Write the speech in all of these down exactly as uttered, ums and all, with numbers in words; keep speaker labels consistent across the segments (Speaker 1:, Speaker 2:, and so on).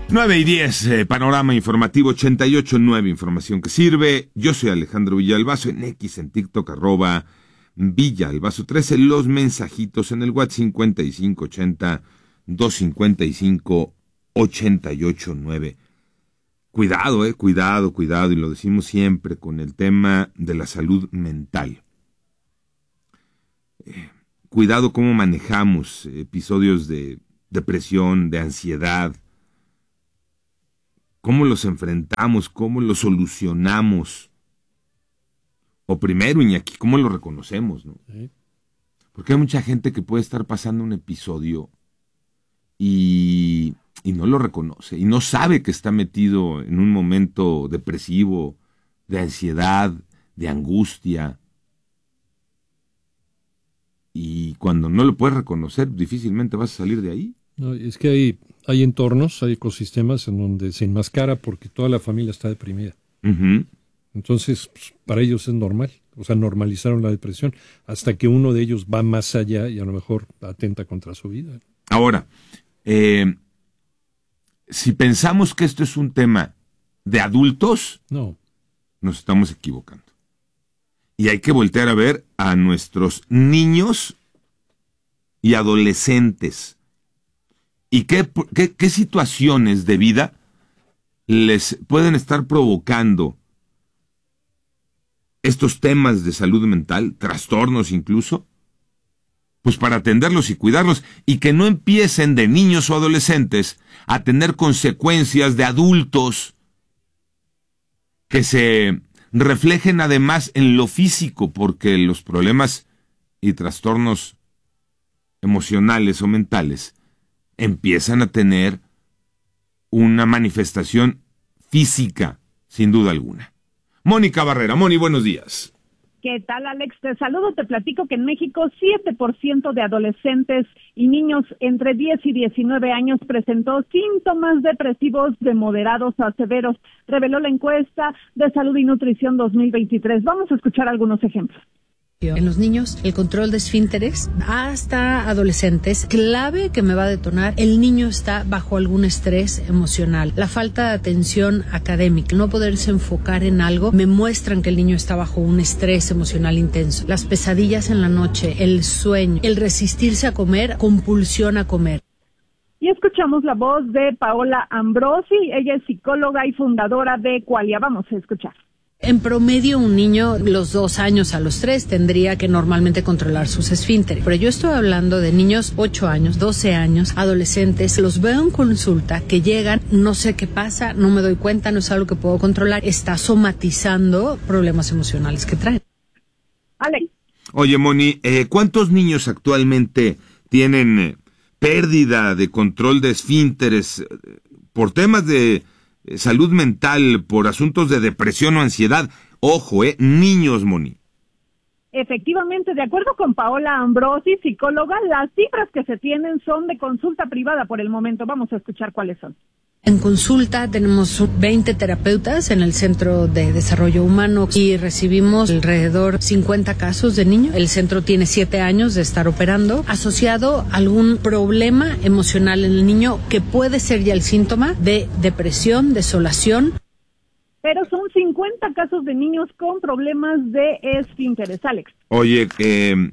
Speaker 1: nueve y diez, eh, panorama informativo ochenta y ocho punto nueve, información que sirve. Yo soy Alejandro Villalbazo, en X, en TikTok, arroba Villalbazo trece, los mensajitos en el WhatsApp cincuenta y cinco ochenta, doscientos cincuenta y cinco, ochenta y ocho nueve. Cuidado, eh, cuidado, cuidado, y lo decimos siempre con el tema de la salud mental. Eh, cuidado cómo manejamos episodios de depresión, de ansiedad, cómo los enfrentamos, cómo los solucionamos. O primero, Iñaki, cómo lo reconocemos, ¿no? Sí. Porque hay mucha gente que puede estar pasando un episodio y, y no lo reconoce, y no sabe que está metido en un momento depresivo, de ansiedad, de angustia. Y cuando no lo puedes reconocer, difícilmente vas a salir de ahí.
Speaker 2: No, es que hay, hay entornos, hay ecosistemas en donde se enmascara porque toda la familia está deprimida. Uh-huh. Entonces, pues, para ellos es normal, o sea, normalizaron la depresión, hasta que uno de ellos va más allá y a lo mejor atenta contra su vida.
Speaker 1: Ahora, eh, si pensamos que esto es un tema de adultos,
Speaker 2: no,
Speaker 1: nos estamos equivocando. Y hay que voltear a ver a nuestros niños y adolescentes. ¿Y qué, qué, qué situaciones de vida les pueden estar provocando estos temas de salud mental, trastornos incluso? Pues para atenderlos y cuidarlos, y que no empiecen de niños o adolescentes a tener consecuencias de adultos que se reflejen además en lo físico, porque los problemas y trastornos emocionales o mentales empiezan a tener una manifestación física, sin duda alguna. Mónica Barrera. Moni, buenos días.
Speaker 3: ¿Qué tal, Alex? Te saludo, te platico que en México siete por ciento de adolescentes y niños entre diez y diecinueve años presentó síntomas depresivos de moderados a severos, reveló la encuesta de Salud y Nutrición dos mil veintitrés. Vamos a escuchar algunos ejemplos.
Speaker 4: En los niños, el control de esfínteres, hasta adolescentes, clave que me va a detonar, el niño está bajo algún estrés emocional. La falta de atención académica, no poderse enfocar en algo, me muestran que el niño está bajo un estrés emocional intenso. Las pesadillas en la noche, el sueño, el resistirse a comer, compulsión a comer.
Speaker 3: Y escuchamos la voz de Paola Ambrosi, ella es psicóloga y fundadora de Qualia. Vamos a escuchar.
Speaker 4: En promedio, un niño, los dos años a los tres, tendría que normalmente controlar sus esfínteres. Pero yo estoy hablando de niños ocho años, doce años, adolescentes. Los veo en consulta que llegan, no sé qué pasa, no me doy cuenta, no es algo que puedo controlar. Está somatizando problemas emocionales que traen.
Speaker 3: Ale.
Speaker 1: Oye, Moni, eh, ¿cuántos niños actualmente tienen eh, pérdida de control de esfínteres eh, por temas de salud mental, por asuntos de depresión o ansiedad? Ojo, eh, niños, Moni.
Speaker 3: Efectivamente, de acuerdo con Paola Ambrosi, psicóloga, las cifras que se tienen son de consulta privada por el momento. Vamos a escuchar cuáles son.
Speaker 4: En consulta tenemos veinte terapeutas en el Centro de Desarrollo Humano y recibimos alrededor de cincuenta casos de niños. El centro tiene siete años de estar operando, asociado a algún problema emocional en el niño que puede ser ya el síntoma de depresión, desolación.
Speaker 3: Pero son cincuenta casos de niños con problemas de esfínteres, Alex.
Speaker 1: Oye, eh...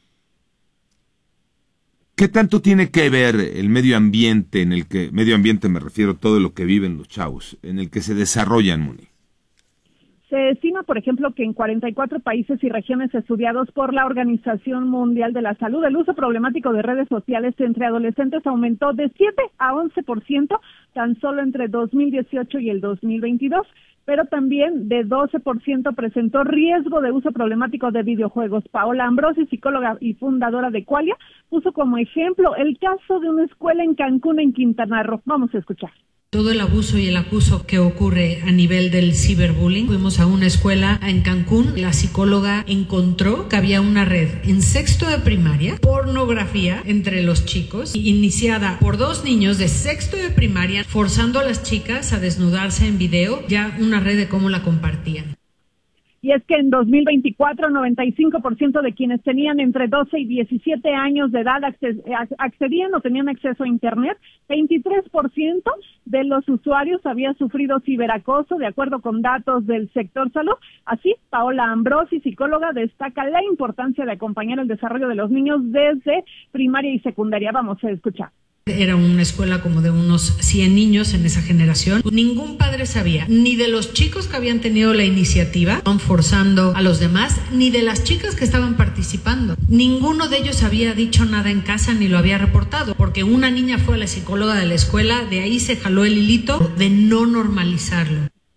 Speaker 1: ¿qué tanto tiene que ver el medio ambiente en el que, medio ambiente me refiero a todo lo que viven los chavos, en el que se desarrollan, Moni?
Speaker 3: Se estima, por ejemplo, que en cuarenta y cuatro países y regiones estudiados por la Organización Mundial de la Salud, el uso problemático de redes sociales entre adolescentes aumentó de siete a once por ciento tan solo entre dos mil dieciocho y el dos mil veintidós. Pero también de doce por ciento presentó riesgo de uso problemático de videojuegos. Paola Ambrosi, psicóloga y fundadora de Qualia, puso como ejemplo el caso de una escuela en Cancún, en Quintana Roo. Vamos a escuchar.
Speaker 5: Todo el abuso y el acoso que ocurre a nivel del ciberbullying. Fuimos a una escuela en Cancún. La psicóloga encontró que había una red en sexto de primaria, pornografía entre los chicos, iniciada por dos niños de sexto de primaria, forzando a las chicas a desnudarse en video, ya una red de cómo la compartían.
Speaker 3: Y es que en dos mil veinticuatro, noventa y cinco por ciento de quienes tenían entre doce y diecisiete años de edad accedían o tenían acceso a Internet, veintitrés por ciento de de los usuarios había sufrido ciberacoso, de acuerdo con datos del sector salud. Así, Paola Ambrosi, psicóloga, destaca la importancia de acompañar el desarrollo de los niños desde primaria y secundaria. Vamos a escuchar.
Speaker 5: Era una escuela como de unos cien niños en esa generación. Ningún padre sabía, ni de los chicos que habían tenido la iniciativa, forzando a los demás, ni de las chicas que estaban participando. Ninguno de ellos había dicho nada en casa ni lo había reportado, porque una niña fue a la psicóloga de la escuela, de ahí se jaló el hilito de no normalizarlo.